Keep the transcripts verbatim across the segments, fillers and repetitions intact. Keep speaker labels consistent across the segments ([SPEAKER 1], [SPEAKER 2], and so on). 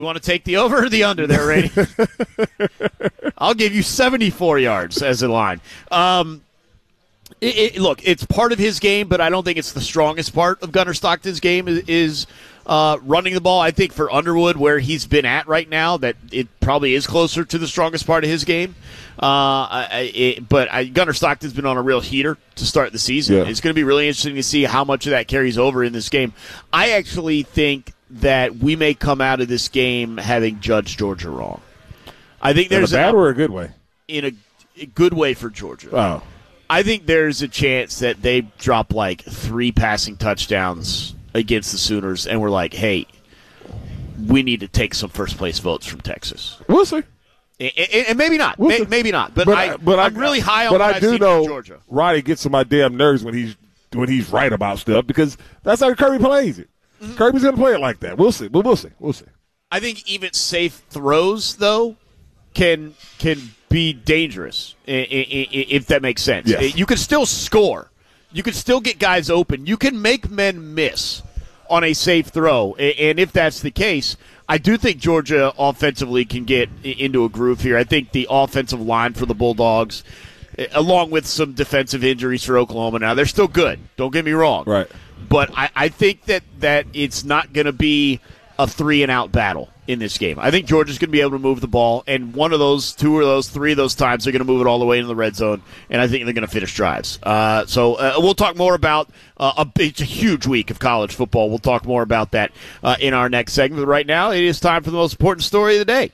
[SPEAKER 1] You want to take the over or the under there, Randy? I'll give you seventy-four yards as a line. Um, it, it, look, it's part of his game, but I don't think it's the strongest part of Gunnar Stockton's game is, is uh, running the ball. I think for Underwood, where he's been at right now, that it probably is closer to the strongest part of his game. Uh, I, it, but I, Gunnar Stockton's been on a real heater to start the season. Yeah. It's going to be really interesting to see how much of that carries over in this game. I actually think that we may come out of this game having judged Georgia wrong. I think there's
[SPEAKER 2] in a bad
[SPEAKER 1] a,
[SPEAKER 2] or a good way?
[SPEAKER 1] In a, a good way for Georgia.
[SPEAKER 2] Oh.
[SPEAKER 1] I think there's a chance that they drop like three passing touchdowns against the Sooners, and we're like, hey, we need to take some first-place votes from Texas.
[SPEAKER 2] We'll see.
[SPEAKER 1] And, and maybe not.
[SPEAKER 2] We'll
[SPEAKER 1] maybe not. But,
[SPEAKER 2] but
[SPEAKER 1] I,
[SPEAKER 2] but
[SPEAKER 1] I'm
[SPEAKER 2] I,
[SPEAKER 1] really high on
[SPEAKER 2] but
[SPEAKER 1] what
[SPEAKER 2] I
[SPEAKER 1] I've
[SPEAKER 2] do
[SPEAKER 1] seen
[SPEAKER 2] know
[SPEAKER 1] from Georgia.
[SPEAKER 2] Roddy gets on my damn nerves when he's when he's right about stuff because that's how Kirby plays it. Mm-hmm. Kirby's going to play it like that. We'll see. But we'll see. We'll see.
[SPEAKER 1] I think even safe throws, though, can can be dangerous, if that makes sense.
[SPEAKER 2] Yes.
[SPEAKER 1] You can still score. You can still get guys open. You can make men miss on a safe throw. And if that's the case, I do think Georgia offensively can get into a groove here. I think the offensive line for the Bulldogs, along with some defensive injuries for Oklahoma now, they're still good. Don't get me wrong.
[SPEAKER 2] Right.
[SPEAKER 1] But I, I think that, that it's not going to be a three-and-out battle in this game. I think Georgia's going to be able to move the ball, and one of those, two of those, three of those times, they're going to move it all the way into the red zone, and I think they're going to finish drives. Uh, so uh, we'll talk more about uh, a, it's a huge week of college football. We'll talk more about that uh, in our next segment. But right now, it is time for the most important story of the day.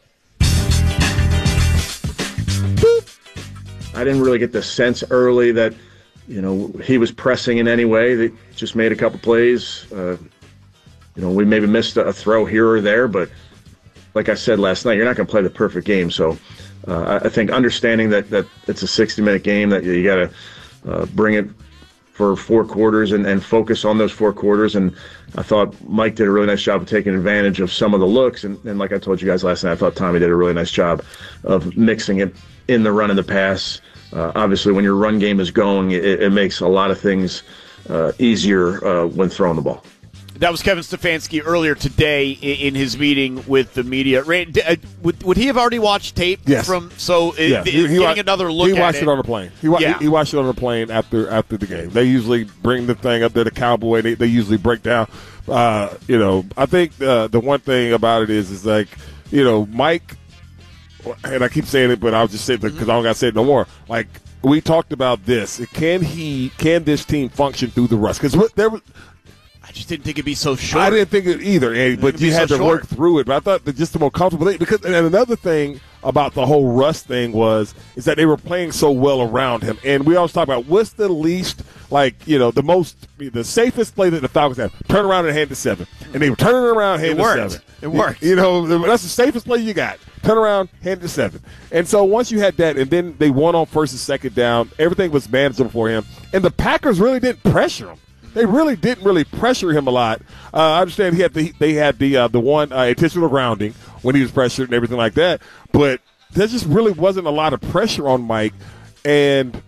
[SPEAKER 3] I didn't really get the sense early that, you know, he was pressing in any way. They just made a couple plays. Uh, you know, we maybe missed a throw here or there, but like I said last night, you're not going to play the perfect game. So uh, I think understanding that, that it's a sixty-minute game, that you got to uh, bring it for four quarters and, and focus on those four quarters. And I thought Mike did a really nice job of taking advantage of some of the looks. And, and like I told you guys last night, I thought Tommy did a really nice job of mixing it in the run and the pass. Uh, obviously, when your run game is going, it, it makes a lot of things uh, easier uh, when throwing the ball.
[SPEAKER 1] That was Kevin Stefanski earlier today in his meeting with the media. Would, would he have already watched tape?
[SPEAKER 2] Yes.
[SPEAKER 1] From so
[SPEAKER 2] yeah.
[SPEAKER 1] th-
[SPEAKER 2] he, he
[SPEAKER 1] getting
[SPEAKER 2] wa-
[SPEAKER 1] another look
[SPEAKER 2] he
[SPEAKER 1] at
[SPEAKER 2] watched
[SPEAKER 1] it.
[SPEAKER 2] it on the plane. He, wa-
[SPEAKER 1] yeah.
[SPEAKER 2] he, he watched it on the plane after after the game. They usually bring the thing up there to Cowboy. They, they usually break down. Uh, you know, I think uh, the one thing about it is, is like, you know, Mike, and I keep saying it, but I'll just say it because mm-hmm. I don't got to say it no more. Like, we talked about this. Can he? Can this team function through the rush? Because there was.
[SPEAKER 1] I just didn't think it'd be so short.
[SPEAKER 2] I didn't think it either, Andy, but you had so to short. work through it. But I thought that just the more comfortable thing. Because, and another thing about the whole Russ thing was is that they were playing so well around him. And we always talk about what's the least, like, you know, the most, the safest play that the Falcons have. Turn around and hand to seven. And they were turning around, hand
[SPEAKER 1] it
[SPEAKER 2] to
[SPEAKER 1] worked.
[SPEAKER 2] seven.
[SPEAKER 1] It worked.
[SPEAKER 2] You, you know, that's the safest play you got. Turn around, hand to seven. And so once you had that, and then they won on first and second down, everything was manageable for him. And the Packers really didn't pressure him. They really didn't really pressure him a lot. Uh, I understand he had the, they had the uh, the one uh, intentional grounding when he was pressured and everything like that, but there just really wasn't a lot of pressure on Mike, and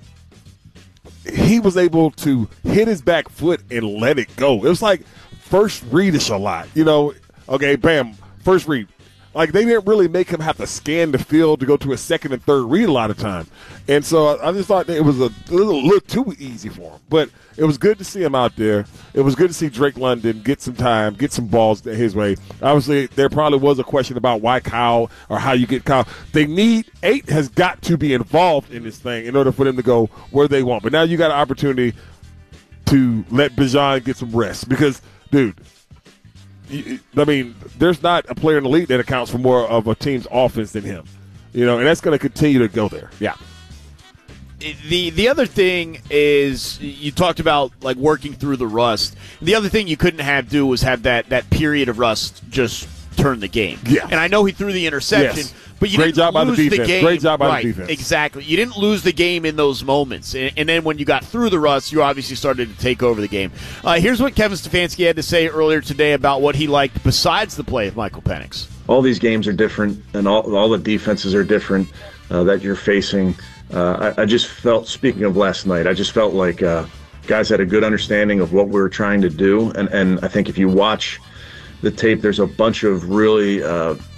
[SPEAKER 2] he was able to hit his back foot and let it go. It was like first readish a lot, you know. Okay, bam, first read. Like, they didn't really make him have to scan the field to go to a second and third read a lot of time. And so I just thought that it was a little, little too easy for him. But it was good to see him out there. It was good to see Drake London get some time, get some balls his way. Obviously, there probably was a question about why Kyle or how you get Kyle. They need – eight has got to be involved in this thing in order for them to go where they want. But now you got an opportunity to let Bijan get some rest because, dude – I mean, there's not a player in the league that accounts for more of a team's offense than him, you know, and that's going to continue to go there. Yeah.
[SPEAKER 1] The the other thing is you talked about like working through the rust. The other thing you couldn't have do was have that that period of rust just turn the game.
[SPEAKER 2] Yeah.
[SPEAKER 1] And I know he threw the interception.
[SPEAKER 2] Yes.
[SPEAKER 1] But you
[SPEAKER 2] Great
[SPEAKER 1] didn't
[SPEAKER 2] job by the
[SPEAKER 1] lose
[SPEAKER 2] defense.
[SPEAKER 1] the game.
[SPEAKER 2] Great job by
[SPEAKER 1] right,
[SPEAKER 2] the defense.
[SPEAKER 1] Exactly. You didn't lose the game in those moments. And, and then when you got through the rust, you obviously started to take over the game. Uh, here's what Kevin Stefanski had to say earlier today about what he liked besides the play of Michael Penix.
[SPEAKER 3] All these games are different, and all, all the defenses are different uh, that you're facing. Uh, I, I just felt, speaking of last night, I just felt like uh, guys had a good understanding of what we were trying to do. And, and I think if you watch the tape, there's a bunch of really uh,